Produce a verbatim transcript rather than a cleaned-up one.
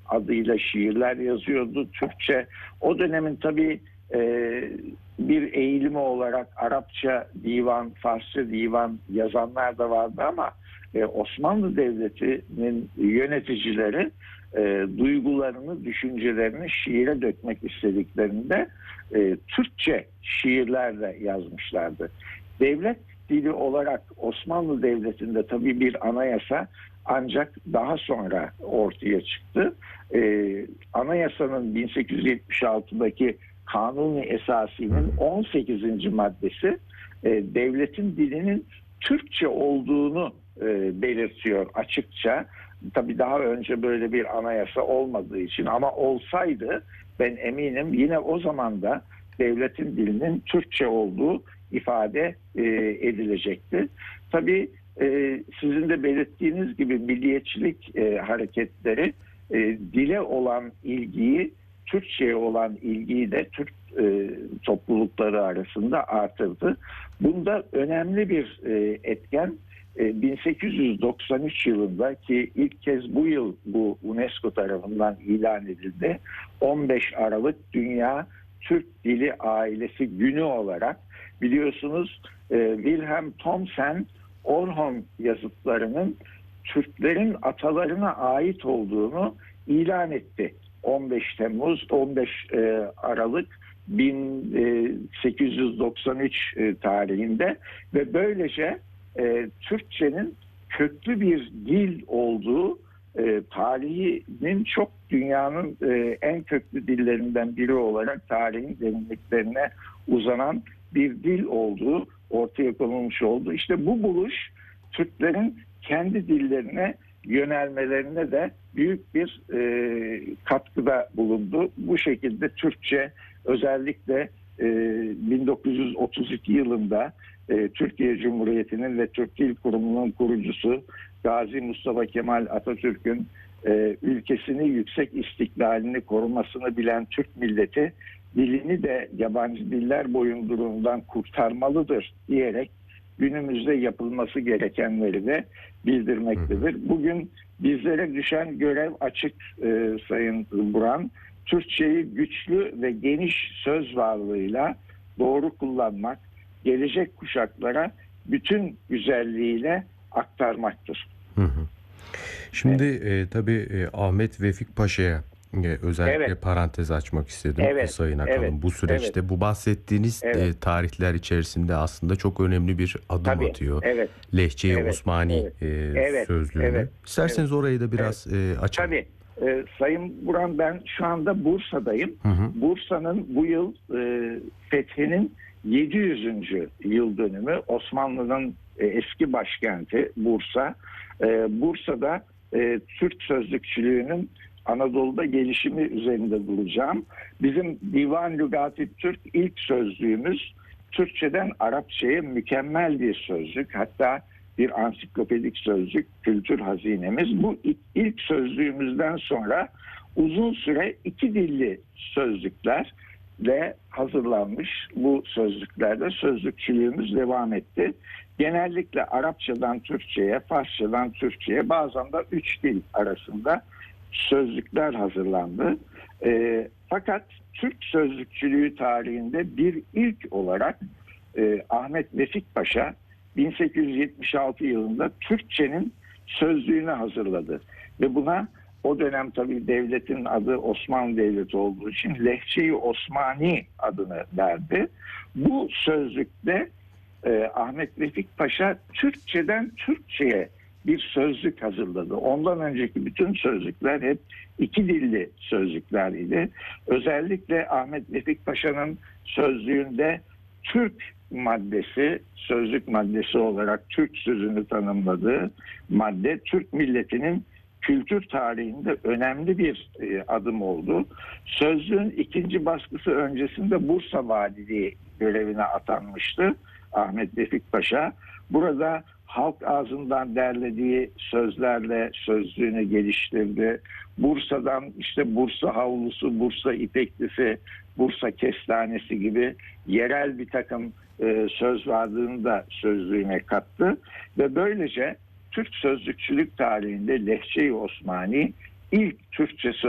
adıyla şiirler yazıyordu Türkçe. O dönemin tabii e, bir eğilimi olarak Arapça divan, Farsça divan yazanlar da vardı ama e, Osmanlı Devleti'nin yöneticileri e, duygularını, düşüncelerini şiire dökmek istediklerinde e, Türkçe şiirlerle yazmışlardı. Devlet dili olarak Osmanlı Devleti'nde tabii bir anayasa ancak daha sonra ortaya çıktı. Ee, anayasanın bin sekiz yüz yetmiş altıdaki Kanuni Esasi'nin on sekizinci maddesi e, devletin dilinin Türkçe olduğunu e, belirtiyor açıkça. Tabii daha önce böyle bir anayasa olmadığı için, ama olsaydı ben eminim yine o zaman da devletin dilinin Türkçe olduğu ifade e, edilecekti. Tabii e, sizin de belirttiğiniz gibi milliyetçilik e, hareketleri e, dile olan ilgiyi, Türkçe'ye olan ilgiyi de Türk e, toplulukları arasında artırdı. Bunda önemli bir e, etken e, bin sekiz yüz doksan üç yılında, ki ilk kez bu yıl bu UNESCO tarafından ilan edildi, on beş Aralık Dünya Türk Dili Ailesi Günü olarak, biliyorsunuz e, Wilhelm Thomsen Orhon yazıtlarının Türklerin atalarına ait olduğunu ilan etti. on beş Temmuz, on beş e, Aralık bin sekiz yüz doksan üç e, tarihinde ve böylece e, Türkçenin köklü bir dil olduğu, e, tarihinin çok dünyanın e, en köklü dillerinden biri olarak tarihin derinliklerine uzanan bir dil olduğu ortaya konulmuş oldu. İşte bu buluş Türklerin kendi dillerine yönelmelerine de büyük bir e, katkıda bulundu. Bu şekilde Türkçe özellikle e, bin dokuz yüz otuz iki yılında e, Türkiye Cumhuriyeti'nin ve Türk Dil Kurumu'nun kurucusu Gazi Mustafa Kemal Atatürk'ün e, ülkesini, yüksek istiklalini korumasını bilen Türk milleti dilini de yabancı diller boyunduruğundan kurtarmalıdır diyerek günümüzde yapılması gerekenleri de bildirmektedir. Bugün bizlere düşen görev açık e, Sayın Buran. Türkçeyi güçlü ve geniş söz varlığıyla doğru kullanmak, gelecek kuşaklara bütün güzelliğiyle aktarmaktır. Hı hı. Şimdi evet. e, tabii e, Ahmet Vefik Paşa'ya e, özellikle evet. parantez açmak istedim. Evet. Sayın Akalın, evet. bu süreçte evet. bu bahsettiğiniz evet. e, tarihler içerisinde aslında çok önemli bir adım tabii. atıyor. Evet. Lehçe-i evet. Osmani evet. E, evet. sözlüğünü. Evet. İsterseniz evet. orayı da biraz evet. e, açalım. Tabii. Ee, Sayın Buran, ben şu anda Bursa'dayım. Hı hı. Bursa'nın bu yıl e, fethinin yedi yüzüncü yıl dönümü. Osmanlı'nın e, eski başkenti Bursa. E, Bursa'da e, Türk sözlükçülüğünün Anadolu'da gelişimi üzerinde duracağım. Bizim Divan Lügati Türk ilk sözlüğümüz Türkçeden Arapçaya mükemmel bir sözlük. Hatta bir ansiklopedik sözlük, kültür hazinemiz. Bu ilk sözlüğümüzden sonra uzun süre iki dilli sözlüklerle hazırlanmış bu sözlüklerde sözlükçülüğümüz devam etti. Genellikle Arapçadan Türkçe'ye, Farsçadan Türkçe'ye, bazen de üç dil arasında sözlükler hazırlandı. E, fakat Türk sözlükçülüğü tarihinde bir ilk olarak e, Ahmet Vefik Paşa bin sekiz yüz yetmiş altı yılında Türkçenin sözlüğünü hazırladı. Ve buna o dönem tabii devletin adı Osmanlı Devleti olduğu için Lehçe-i Osmani adını verdi. Bu sözlükte e, Ahmet Vefik Paşa Türkçeden Türkçe'ye bir sözlük hazırladı. Ondan önceki bütün sözlükler hep iki dilli sözlükler idi. Özellikle Ahmet Vefik Paşa'nın sözlüğünde Türk maddesi, sözlük maddesi olarak Türk sözünü tanımladığı madde, Türk milletinin kültür tarihinde önemli bir e, adım oldu. Sözlüğün ikinci baskısı öncesinde Bursa Valiliği görevine atanmıştı Ahmet Vefik Paşa. Burada halk ağzından derlediği sözlerle sözlüğünü geliştirdi. Bursa'dan işte Bursa havlusu, Bursa ipeklisi, Bursa kestanesi gibi yerel bir takım e, söz varlığını da sözlüğüne kattı. Ve böylece Türk sözlükçülük tarihinde Lehçe-i Osmani ilk Türkçe